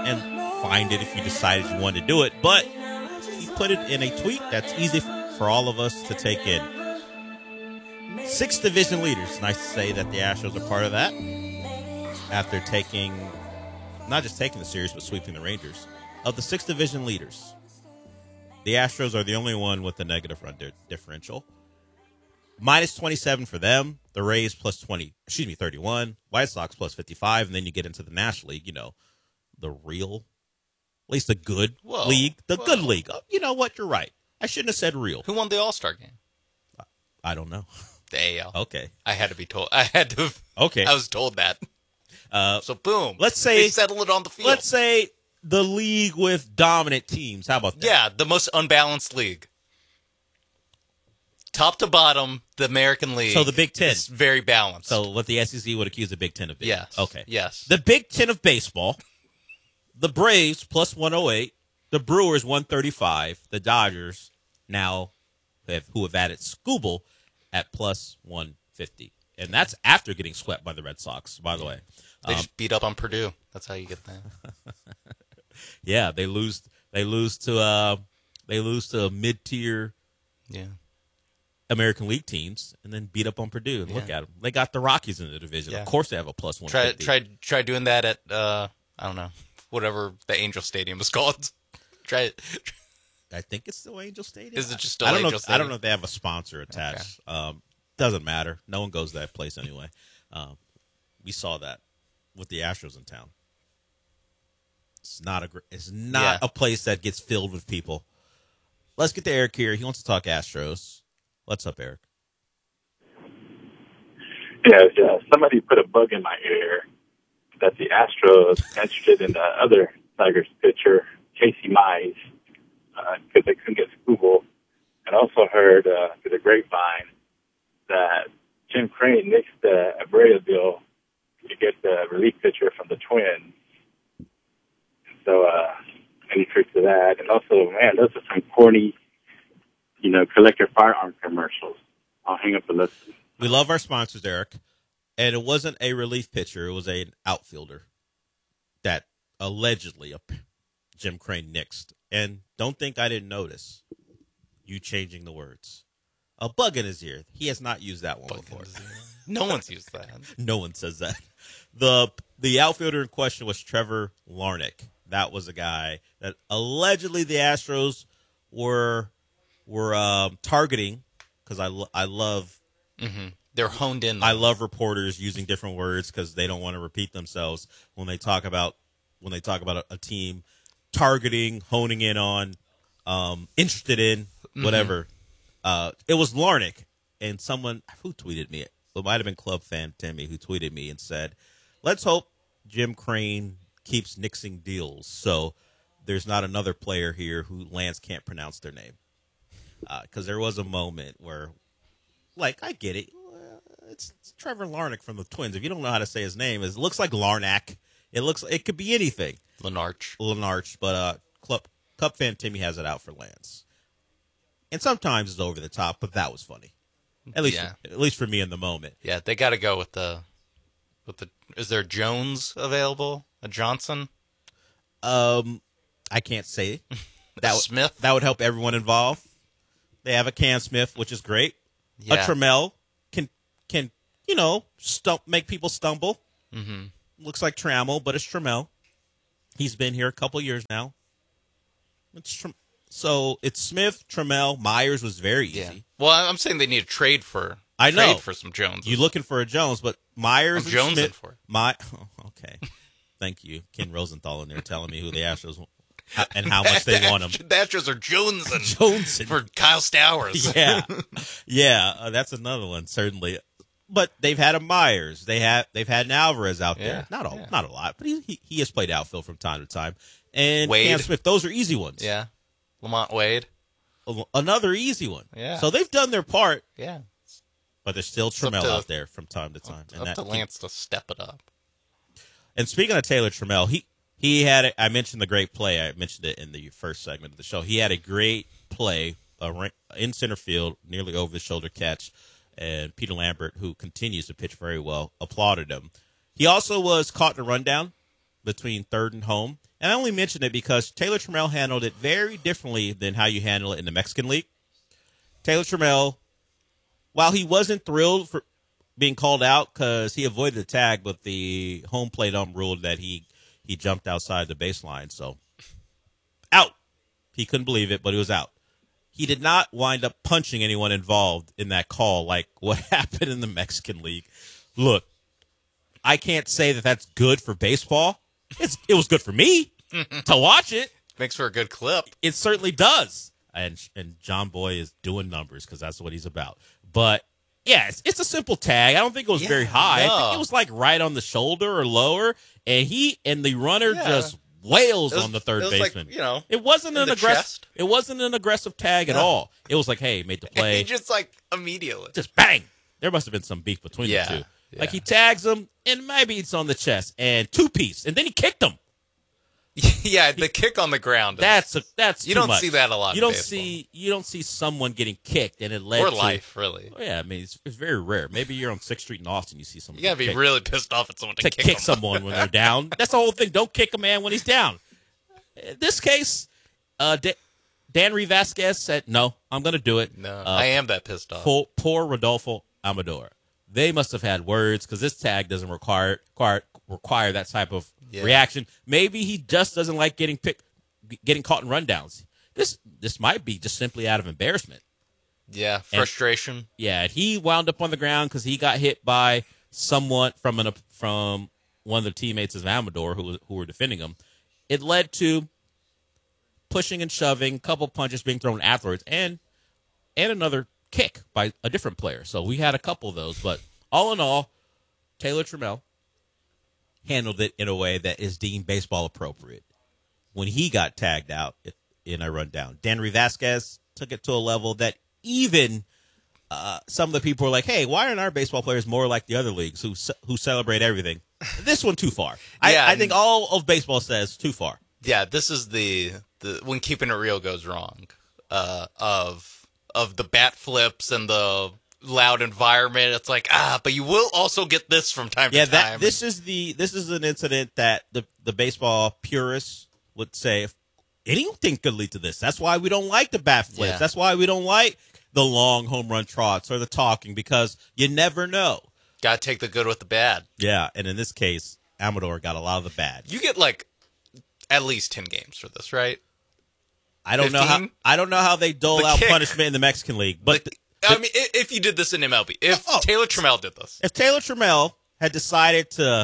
and find it if you decided you wanted to do it. But he put it in a tweet that's easy for all of us to take in. 6 division leaders. Nice to say that the Astros are part of that. After not just taking the series, but sweeping the Rangers. Of the 6 division leaders, the Astros are the only one with a negative run differential. Minus 27 for them. The Rays plus 31. White Sox plus 55. And then you get into the National League, the real, at least the good league. The good league. Oh, you know what? You're right. I shouldn't have said real. Who won the All-Star game? I don't know. The AL. Okay. I had to be told. Okay. I was told that. So boom. Let's say they settle it on the field. Let's say the league with dominant teams. How about that? Yeah, the most unbalanced league. Top to bottom, the American League. So the Big Ten is very balanced. So what the SEC would accuse the Big Ten of being. Yes. Okay. Yes. The Big Ten of baseball. The Braves plus 108. The Brewers 135. The Dodgers now who have added Scooble at plus 150. And that's after getting swept by the Red Sox, by the way. They just beat up on Purdue. That's how you get that. Yeah, they lose to mid-tier American League teams and then beat up on Purdue. And look at them. They got the Rockies in the division. Yeah. Of course they have a plus 150. Try doing that at, I don't know, whatever the Angel Stadium is called. Try it. I think it's still Angel Stadium. Is it just still Angel Stadium? I don't know if they have a sponsor attached. Okay. Doesn't matter. No one goes to that place anyway. We saw that with the Astros in town. It's not a place that gets filled with people. Let's get to Eric here. He wants to talk Astros. What's up, Eric? Yeah, somebody put a bug in my ear that the Astros interested in the other Tigers pitcher, Casey Mize, because they couldn't get Scooble. And also heard through the grapevine that Jim Crane nixed the Abreu deal to get the relief pitcher from the Twins. And so, any tricks to that. And also, man, those are some corny, collector firearm commercials. I'll hang up and listen. We love our sponsors, Eric. And it wasn't a relief pitcher. It was an outfielder that allegedly Jim Crane nixed. And don't think I didn't notice you changing the words. A bug in his ear. He has not used that one before. No one's used that. No one says that. The outfielder in question was Trevor Larnach. That was a guy that allegedly the Astros were targeting because I love. Mm-hmm. They're honed in. I love reporters using different words because they don't want to repeat themselves when they talk about a team targeting, honing in on, interested in, whatever. It was Larnach, and someone who tweeted me. It might have been Club Fan Timmy who tweeted me and said, "Let's hope Jim Crane keeps nixing deals so there's not another player here who Lance can't pronounce their name." Because there was a moment where, I get it. It's Trevor Larnach from the Twins. If you don't know how to say his name, it looks like Larnach. It could be anything. Lenarch. But Cup Fan Timmy has it out for Lance. And sometimes it's over the top, but that was funny. At least for me in the moment. Yeah, they got to go with the. Is there Jones available? A Johnson? I can't say. Smith? That would help everyone involved. They have a Cam Smith, which is great. Yeah. A Trammell can make people stumble. Mm-hmm. Looks like Trammell, but it's Trammell. He's been here a couple years now. So it's Smith, Trammell, Myers was very easy. Yeah. Well, I'm saying they need a trade for some Jones. You're looking for a Jones, but Myers I'm and Smith. For okay. Thank you. Ken Rosenthal in there telling me who the Astros and how much they want him. The Astros are Jonesing for Kyle Stowers. Yeah. That's another one, certainly. But they've had a Myers. They've had an Alvarez out there. Not a lot, but he has played outfield from time to time. And Wade. Cam Smith, those are easy ones. Yeah. Lamont Wade. Another easy one. Yeah. So they've done their part. Yeah. But there's still Trammell out there from time to time. Up to Lance to step it up. And speaking of Taylor Trammell, he had I mentioned the great play. I mentioned it in the first segment of the show. He had a great play in center field, nearly over the shoulder catch. And Peter Lambert, who continues to pitch very well, applauded him. He also was caught in a rundown between third and home. And I only mention it because Taylor Trammell handled it very differently than how you handle it in the Mexican League. Taylor Trammell, while he wasn't thrilled for being called out because he avoided the tag, but the home plate ump ruled that he jumped outside the baseline. So, out. He couldn't believe it, but it was out. He did not wind up punching anyone involved in that call like what happened in the Mexican League. Look, I can't say that that's good for baseball. It was good for me to watch it. Makes for a good clip. It certainly does. And John Boy is doing numbers because that's what he's about. But, yeah, it's a simple tag. I don't think it was very high. No. I think it was like right on the shoulder or lower. And the runner just wails on the third baseman. Like, it wasn't in an the aggressive. chest. It wasn't an aggressive tag at all. It was like, hey, made the play. He just like immediately. Just bang. There must have been some beef between the two. Yeah. Like he tags him, and maybe it's on the chest, and two-piece, and then he kicked him. Yeah, the kick on the ground. That's you too don't much. see that a lot. You in don't baseball. you don't see someone getting kicked, and it led or to life really. Oh, yeah, I mean it's very rare. Maybe you're on 6th Street in Austin, you see someone. You gotta be kicked. really pissed off at someone to kick them. someone when they're down. That's the whole thing. Don't kick a man when he's down. In this case, Dan Vasquez said, "No, I'm going to do it." No, I am that pissed off. Poor Rodolfo Amador. They must have had words because this tag doesn't require that type of reaction. Maybe he just doesn't like getting caught in rundowns. This might be just simply out of embarrassment. Yeah, frustration. And he wound up on the ground because he got hit by someone from one of the teammates of Amador who were defending him. It led to pushing and shoving, a couple punches being thrown afterwards, and another kick by a different player. So we had a couple of those, but all in all, Taylor Trammell handled it in a way that is deemed baseball appropriate. When he got tagged out in a rundown, Danry Vasquez took it to a level that even some of the people were like, "Hey, why aren't our baseball players more like the other leagues who celebrate everything?" This one too far. I think all of baseball says too far. Yeah, this is the when keeping it real goes wrong. Of the bat flips and the loud environment, it's like but you will also get this from time to time. This is an incident that the baseball purists would say if anything could lead to this. That's why we don't like the bat flips. Yeah. That's why we don't like the long home run trots or the talking because you never know. Got to take the good with the bad. Yeah, and in this case, Amador got a lot of the bad. You get like at least 10 games for this, right? I don't 15? know how they dole out punishment in the Mexican League, but I mean, if you did this in MLB, if Taylor Trammell did this, if Taylor Trammell had decided to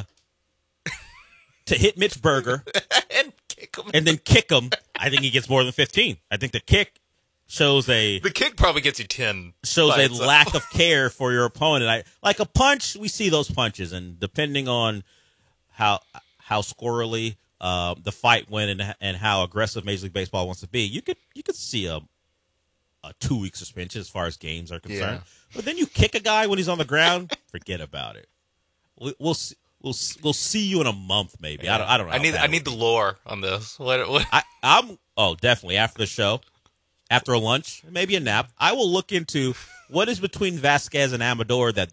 hit Mitch Berger and kick him, and then kick him, I think he gets more than 15. I think the kick shows the kick probably gets you 10. Lack of care for your opponent. Like a punch, we see those punches, and depending on how squirrely the fight went and how aggressive Major League Baseball wants to be, you could see a 2-week suspension as far as games are concerned. Yeah. But then you kick a guy when he's on the ground, forget about it. We'll see you in a month, maybe. Yeah. I don't know. I need the lore on this. What? I'm definitely after the show, after a lunch, maybe a nap. I will look into what is between Vasquez and Amador that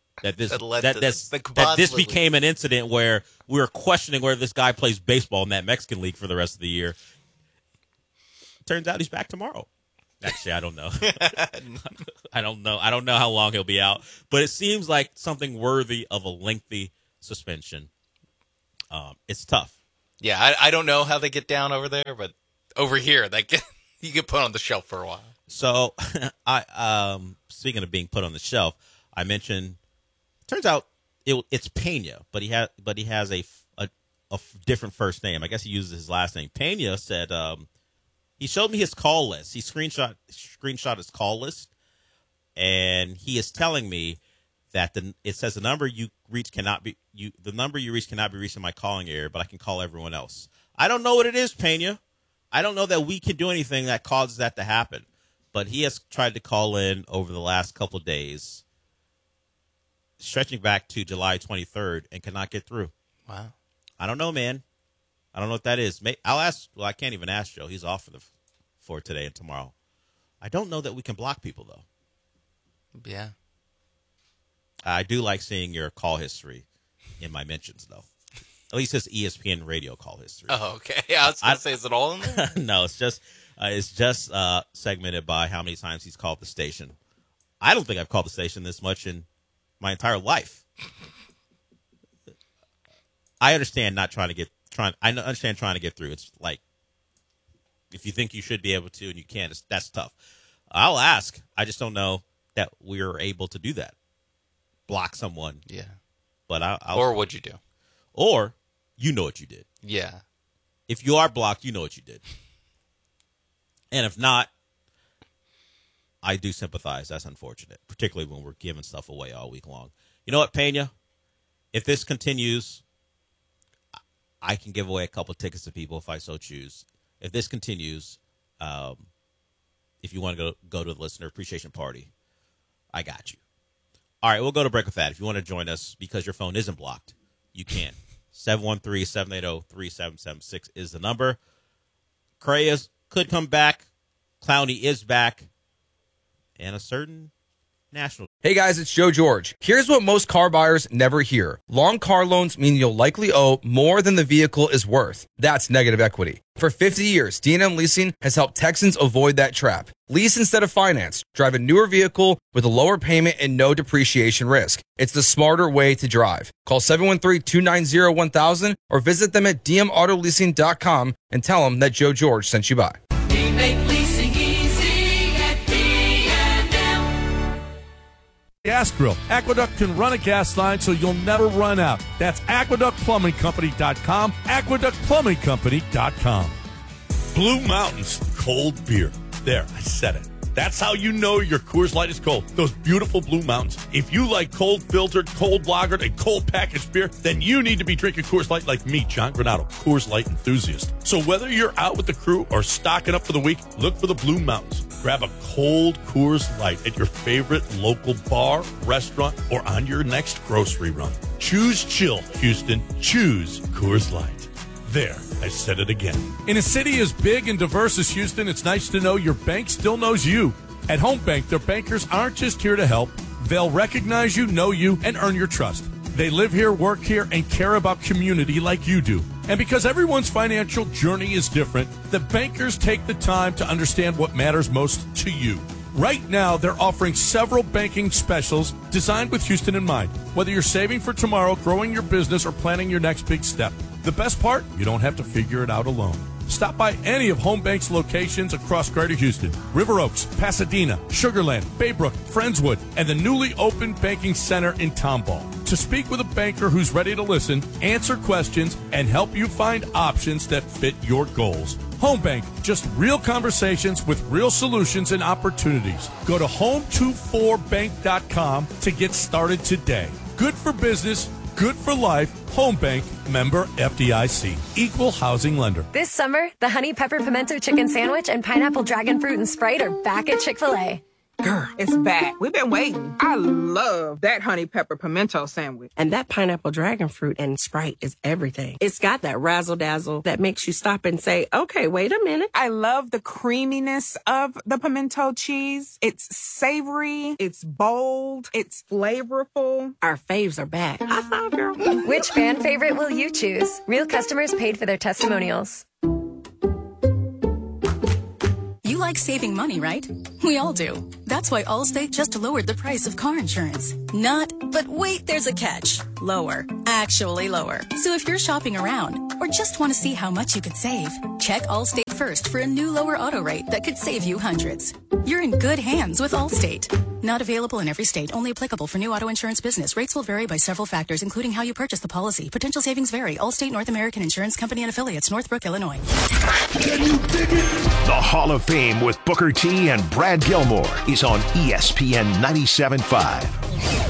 this became an incident where we were questioning whether this guy plays baseball in that Mexican league for the rest of the year. Turns out he's back tomorrow. Actually, I don't know. I don't know. I don't know how long he'll be out, but it seems like something worthy of a lengthy suspension. It's tough. Yeah, I don't know how they get down over there, but over here, you get put on the shelf for a while. So, speaking of being put on the shelf, I mentioned. Turns out it's Pena, but he has a different first name. I guess he uses his last name. Pena said. He showed me his call list. He screenshot his call list, and he is telling me that it says the number you reach cannot be reached in my calling area, but I can call everyone else. I don't know what it is, Pena. I don't know that we can do anything that causes that to happen. But he has tried to call in over the last couple of days, stretching back to July 23rd, and cannot get through. Wow. I don't know, man. I don't know what that is. I'll ask. Well, I can't even ask Joe. He's off for today and tomorrow. I don't know that we can block people, though. Yeah. I do like seeing your call history in my mentions, though. At least his ESPN radio call history. Oh, okay. Yeah, I was going to say, is it all in there? No, it's just segmented by how many times he's called the station. I don't think I've called the station this much in my entire life. I understand trying to get through. It's like, if you think you should be able to and you can't, that's tough. I'll ask. I just don't know that we're able to do that. Block someone. Yeah. But or what'd you do? Or you know what you did. Yeah. If you are blocked, you know what you did. And if not, I do sympathize. That's unfortunate, particularly when we're giving stuff away all week long. You know what, Pena? If this continues, I can give away a couple tickets to people if I so choose. If this continues, if you want to go to the listener appreciation party, I got you. All right, we'll go to break with that. If you want to join us because your phone isn't blocked, you can. 713-780-3776 is the number. Correa could come back. Clowney is back. And a certain national. Hey guys, it's Joe George. Here's what most car buyers never hear. Long car loans mean you'll likely owe more than the vehicle is worth. That's negative equity. For 50 years, D&M Leasing has helped Texans avoid that trap. Lease instead of finance. Drive a newer vehicle with a lower payment and no depreciation risk. It's the smarter way to drive. Call 713-290-1000 or visit them at dmautoleasing.com and tell them that Joe George sent you by. We make leasing easy at D&M. Gas grill. Aqueduct can run a gas line so you'll never run out. That's aqueductplumbingcompany.com, aqueductplumbingcompany.com. Blue Mountains cold beer. There, I said it. That's how you know your Coors Light is cold. Those beautiful Blue Mountains. If you like cold filtered, cold lagered, and cold packaged beer, then you need to be drinking Coors Light like me, John Granado, Coors Light enthusiast. So whether you're out with the crew or stocking up for the week, look for the Blue Mountains. Grab a cold Coors Light at your favorite local bar, restaurant, or on your next grocery run. Choose chill, Houston. Choose Coors Light. There, I said it again. In a city as big and diverse as Houston, it's nice to know your bank still knows you. At Home Bank, their bankers aren't just here to help. They'll recognize you, know you, and earn your trust. They live here, work here, and care about community like you do. And because everyone's financial journey is different, the bankers take the time to understand what matters most to you. Right now, they're offering several banking specials designed with Houston in mind. Whether you're saving for tomorrow, growing your business, or planning your next big step. The best part, you don't have to figure it out alone. Stop by any of Home Bank's locations across Greater Houston, River Oaks, Pasadena, Sugar Land, Baybrook, Friendswood, and the newly opened banking center in Tomball. To speak with a banker who's ready to listen, answer questions, and help you find options that fit your goals. Home Bank, just real conversations with real solutions and opportunities. Go to home24bank.com to get started today. Good for business, good for life. Home Bank, member FDIC, equal housing lender. This summer, the Honey Pepper Pimento Chicken Sandwich and Pineapple Dragon Fruit and Sprite are back at Chick-fil-A. Girl, it's back. We've been waiting. I love that honey pepper pimento sandwich. And that pineapple dragon fruit and Sprite is everything. It's got that razzle-dazzle that makes you stop and say, okay, wait a minute. I love the creaminess of the pimento cheese. It's savory. It's bold. It's flavorful. Our faves are back. I thought, girl. Which fan favorite will you choose? Real customers paid for their testimonials. You like saving money, right? We all do. That's why Allstate just lowered the price of car insurance. Not, but wait, there's a catch. Lower. Actually lower. So if you're shopping around or just want to see how much you could save, check Allstate first for a new lower auto rate that could save you hundreds. You're in good hands with Allstate. Not available in every state. Only applicable for new auto insurance business. Rates will vary by several factors, including how you purchase the policy. Potential savings vary. Allstate North American Insurance Company and Affiliates, Northbrook, Illinois. Can you dig it? The Hall of Fame with Booker T and Brad Gilmore is on ESPN 97.5.